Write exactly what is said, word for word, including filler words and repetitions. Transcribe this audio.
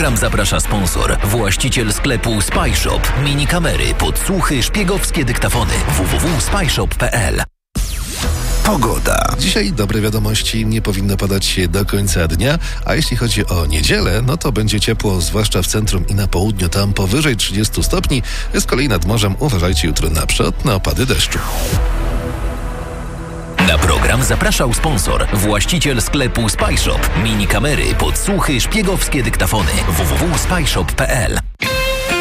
program zaprasza sponsor, właściciel sklepu Spyshop. Mini kamery, podsłuchy, szpiegowskie dyktafony. w w w kropka spyshop kropka p l. Pogoda. Dzisiaj dobre wiadomości, nie powinno padać do końca dnia, a jeśli chodzi o niedzielę, no to będzie ciepło, zwłaszcza w centrum i na południu, tam powyżej trzydziestu stopni. Z kolei nad morzem uważajcie jutro na przód, na opady deszczu. Na program zapraszał sponsor, właściciel sklepu Spyshop. Mini kamery, podsłuchy, szpiegowskie dyktafony. w w w kropka spyshop kropka p l.